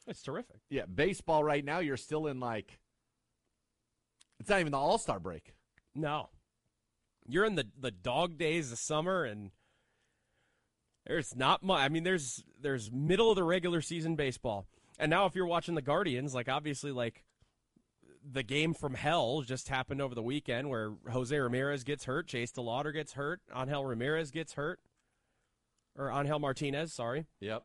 It's terrific. Yeah, baseball right now, you're still in it's not even the All-Star break. No. You're in the dog days of summer, and there's not much. I mean, there's middle of the regular season baseball. And now if you're watching the Guardians, obviously, the game from hell just happened over the weekend where Jose Ramirez gets hurt, Chase DeLauder gets hurt, Angel Ramirez gets hurt. Or Angel Martinez, sorry. Yep.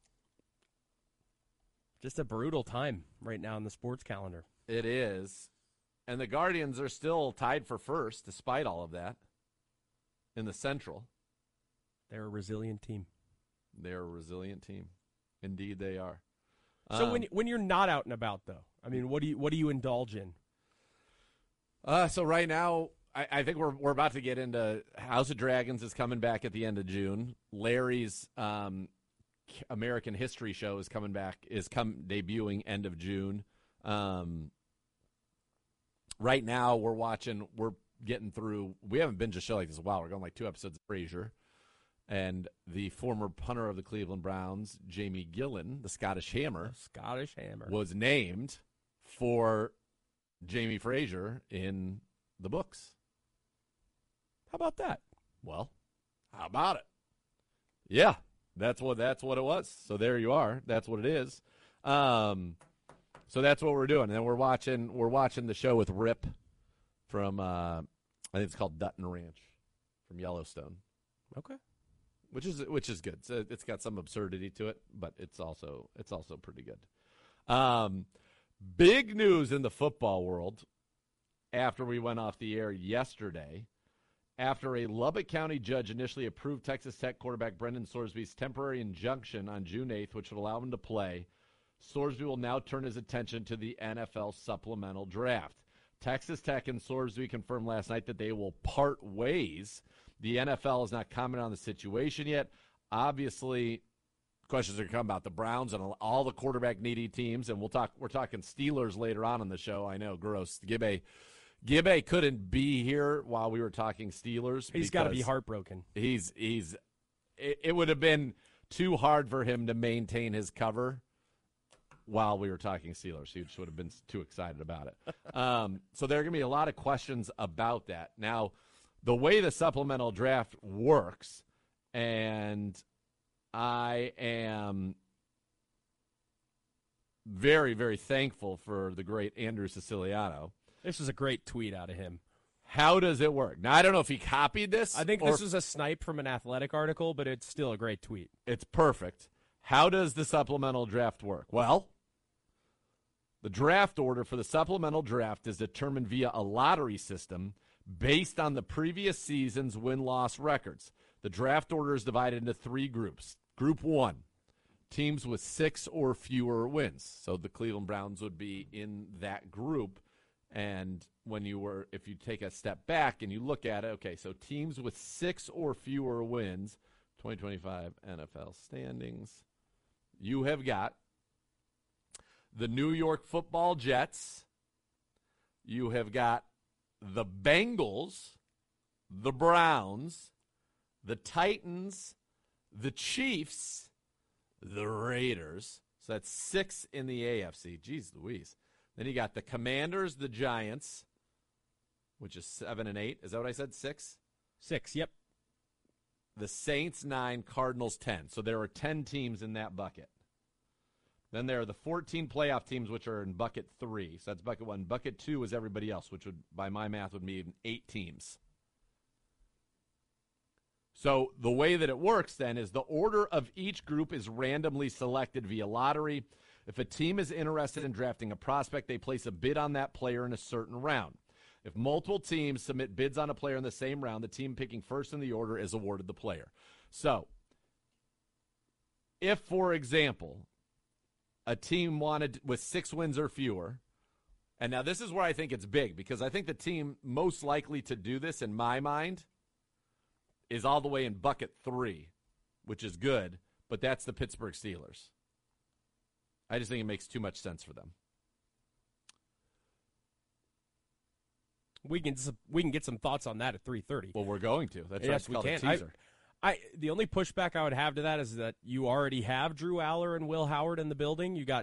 Just a brutal time right now in the sports calendar. It is. And the Guardians are still tied for first, despite all of that, in the Central. They're a resilient team. They're a resilient team. Indeed, they are. So when you're not out and about, though, I mean, what do you indulge in? So right now, I think we're about to get into House of Dragons is coming back at the end of June. Larry's American History show is coming back, debuting end of June. Right now, we're getting through. We haven't binged a show like this in a while. We're going 2 episodes of Frasier. And the former punter of the Cleveland Browns, Jamie Gillan, the Scottish Hammer, was named for Jamie Frazier in the books. How about that? Well, how about it? Yeah, that's what it was. So there you are. That's what it is. So that's what we're doing. And then we're watching the show with Rip from I think it's called Dutton Ranch from Yellowstone. Okay. Which is good. It's got some absurdity to it, but it's also pretty good. Big news in the football world after we went off the air yesterday. After a Lubbock County judge initially approved Texas Tech quarterback Brendan Sorsby's temporary injunction on June 8th, which would allow him to play, Sorsby will now turn his attention to the NFL supplemental draft. Texas Tech and Sorsby confirmed last night that they will part ways. The NFL has not commented on the situation yet. Obviously, questions are coming about the Browns and all the quarterback-needy teams, and we're talking Steelers later on in the show. I know, gross. Gibbe couldn't be here while we were talking Steelers. He's got to be heartbroken. It would have been too hard for him to maintain his cover while we were talking Steelers. He just would have been too excited about it. So there are going to be a lot of questions about that. Now, the way the supplemental draft works, and I am very, very thankful for the great Andrew Siciliano. This is a great tweet out of him. How does it work? Now, I don't know if he copied this. I think this was a snipe from an Athletic article, but it's still a great tweet. It's perfect. How does the supplemental draft work? Well, the draft order for the supplemental draft is determined via a lottery system based on the previous season's win-loss records. The draft order is divided into 3 groups. Group 1, teams with 6 or fewer wins. So the Cleveland Browns would be in that group. And if you take a step back and you look at it, okay, so teams with 6 or fewer wins, 2025 NFL standings, you have got the New York Football Jets, you have got the Bengals, the Browns, the Titans, the Chiefs, the Raiders. So that's 6 in the AFC. Jeez Louise. Then you got the Commanders, the Giants, which is 7 and 8. Is that what I said? 6? 6, yep. The Saints, 9, Cardinals, 10. So there are 10 teams in that bucket. Then there are the 14 playoff teams, which are in bucket 3. So that's bucket 1. Bucket 2 is everybody else, which would, by my math, would mean 8 teams. So the way that it works then is the order of each group is randomly selected via lottery. If a team is interested in drafting a prospect, they place a bid on that player in a certain round. If multiple teams submit bids on a player in the same round, the team picking first in the order is awarded the player. So if, for example, a team wanted with 6 wins or fewer, and now this is where I think it's big, because I think the team most likely to do this, in my mind, is all the way in bucket 3, which is good, but that's the Pittsburgh Steelers. I just think it makes too much sense for them. We can get some thoughts on that at 3:30. Well, we're going to. That's yes, right. We can. A teaser. The only pushback I would have to that is that you already have Drew Aller and Will Howard in the building. You got